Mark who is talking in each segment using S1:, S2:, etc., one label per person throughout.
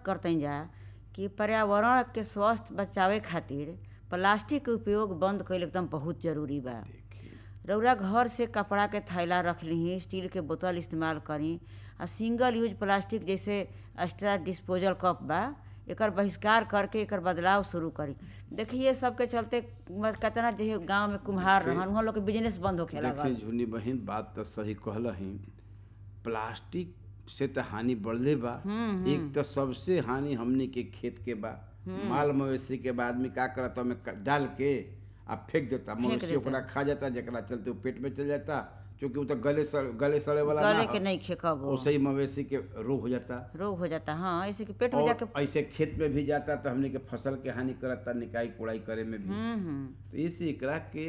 S1: करते जा कि पर्यावरण के स्वस्थ बचावे खातिर प्लास्टिक के उपयोग बंद कईल एकदम बहुत जरूरी बा। रउरा घर से कपड़ा के थैला रख ली, स्टील के बोतल इस्तेमाल करी, आ सिंगल यूज प्लास्टिक जैसे एक्स्ट्रा डिस्पोजल कप बा एकर बहिष्कार करके एकर बदलाव शुरू करी। देखिए ये सब के चलते कितना जो गांव में कुम्हार रहन उहाँ लोग के बिजनेस बंद होखे लागल।
S2: देखिए झुनी बहन बात तो सही कहलही, प्लास्टिक से तो हानि बढ़ले बा। एक तो सबसे हानि हमने के खेत के बा, माल मवेशी के बाद में का करता में डाल के आप फेंक देता, मवेशी ओकरा खा जाता, जकरा चलते वो पेट में चल जाता, क्योंकि वो तो गले सड़े वाला
S1: गले के नहीं खेकब,
S2: वैसे ही मवेशी के रोग हो जाता।
S1: हाँ ऐसे कि पेट में जाके
S2: ऐसे खेत में भी जाता तो हमने के फसल के हानि करता, निकाई कुड़ाई करे में भी। तो इसी एकरा के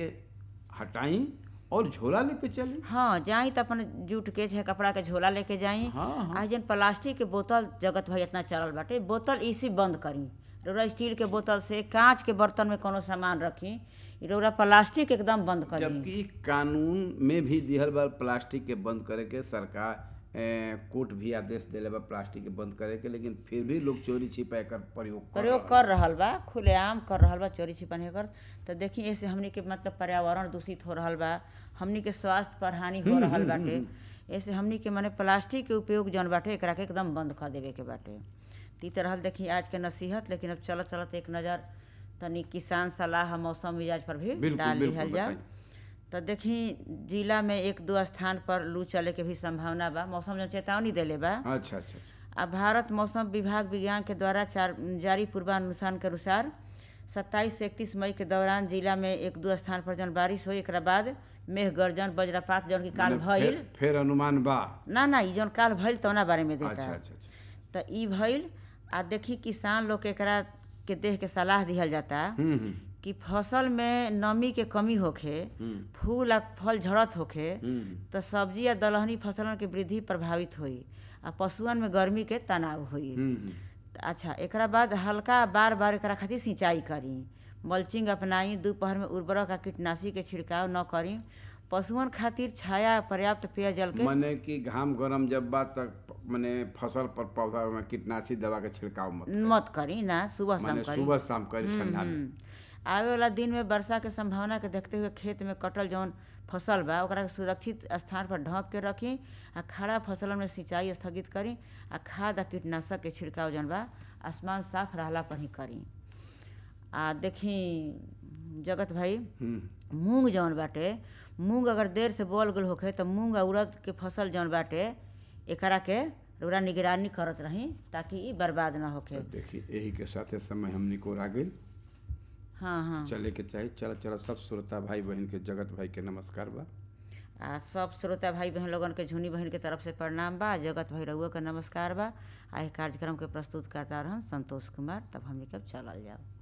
S2: हटाई और झोला लेके चली।
S1: हाँ जाई तो अपन जूट के चाहे कपड़ा के झोला लेके जाई। आज जन प्लास्टिक के बोतल जगत भाई इतना चलल बाटे, बोतल इसी बंद करी। रउरा स्टील के बोतल से, कांच के बर्तन में कोनो सामान रखी, रउरा प्लास्टिक एकदम बंद करी।
S2: जबकि कानून में भी दिहल बा प्लास्टिक के बंद करे के, सरकार कोर्ट भी आदेश देले बा प्लास्टिक के बंद करे के, लेकिन फिर भी लोग चोरी छिपा कर प्रयोग
S1: कर रहल बा, खुलेआम कर रहल बा चोरी छिपाने कर। तो देखी ऐसे हमनी के मतलब पर्यावरण दूषित हो रहल बा, हमनी के स्वास्थ्य पर हानि हो रहल बाटे। ऐसे हमनी के माने प्लास्टिक के उपयोग जौन बाटे एकरा के एकदम बंद कर देवे के बाटे। ती तरह देखी आज के नसीहत, लेकिन अब चलत चलत एक नज़र तनी किसान सलाह मौसम मिजाज पर भी डाल लिहल जा। तो देखी जिला में 1-2 स्थान पर लू चले के भी संभावना बा, मौसम जो चेतावनी देले बा।
S2: अच्छा।
S1: आ भारत मौसम विभाग विज्ञान के द्वारा जारी पूर्वानुमान के अनुसार 27 से 31 मई के दौरान जिला में 1-2 स्थान पर जन बारिश हो, एक बाद मेघ गर्जन वज्रपात जौन की काल भइल।
S2: फिर अनुमान बा
S1: ना ई जौन काल भइल तौना बारे में देता।
S2: अच्छा।
S1: तो ई भइल। आ देखी किसान लोग के एकरा के देख के सलाह दिहल जाता कि फसल में नमी के कमी होखे, फूल आ फल झड़त होखे, तो सब्जी या दलहनी फसलन के वृद्धि प्रभावित होई, आ पशुअन में गर्मी के तनाव होई। अच्छा एकरा बाद हल्का बार बार एकरा खातिर सिंचाई करी, मल्चिंग अपनाई, दोपहर में उर्वरक आ कीटनाशी के छिड़काव न करी, पशुअन खातिर छाया पर्याप्त पेयजल के
S2: माने कि घाम गरम जब बात तक माने फसल पर पौधा में कीटनाशी दवा के छिड़काव
S1: मत करी ना, सुबह शाम करी
S2: ठंडा में।
S1: आवे वाला दिन में वर्षा के संभावना के देखते हुए खेत में कटल जौन फसल बा ओकरा के सुरक्षित स्थान पर ढक के रखी, आ खड़ा फसलन में सिंचाई स्थगित करी, आ खाद आ कीटनाशक के छिड़काव जौन बा आसमान साफ रहला पर ही करी। आ देखी जगत भाई मूंग जौन बाटे, मूंग अगर देर से बोल गल होखे तो मूंग आ उड़द के फसल जौन बाटे एकरा के रउरा निगरानी करत रही ताकि ई बर्बाद ना होखे।
S2: देखी यही के साथे समय हमनी को आ गइल।
S1: हाँ
S2: चले के चाही। चल सब श्रोता भाई बहन के जगत भाई के नमस्कार बा।
S1: आ सब श्रोता भाई बहन लोगन के झुनी बहन के तरफ से प्रणाम बा। जगत भाई रउआ के नमस्कार बा। आ कार्यक्रम के प्रस्तुत करता रहन संतोष कुमार। तब हमनी के चलल जाओ।